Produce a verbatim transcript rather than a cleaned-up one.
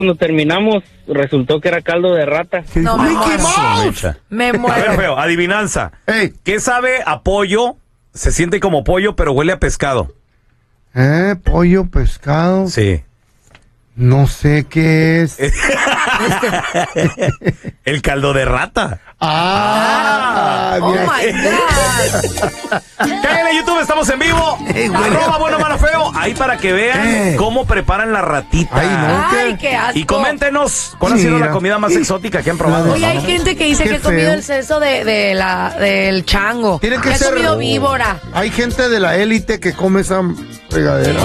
cuando terminamos, resultó que era caldo de rata. No, me Mickey muero. Mouse. Me A ver, muero. feo, adivinanza. Ey. ¿Qué sabe a pollo? Se siente como pollo, pero huele a pescado. Eh, pollo, pescado. Sí. No sé qué es. El caldo de rata. Ah, Oh mira. my God. Cállate en YouTube, estamos en vivo. Ey, huele. Arroba bueno, malo, feo. Ahí para que vean Eh. cómo preparan la ratita. Ay, no. Ay, qué asco. Y coméntenos cuál ha sido Mira. la comida más exótica que han probado. Oye, hay gente que dice Qué que ha comido feo. el seso de, de la, del chango. Tiene que ha ser- comido víbora. Hay gente de la élite que come esa fregadera.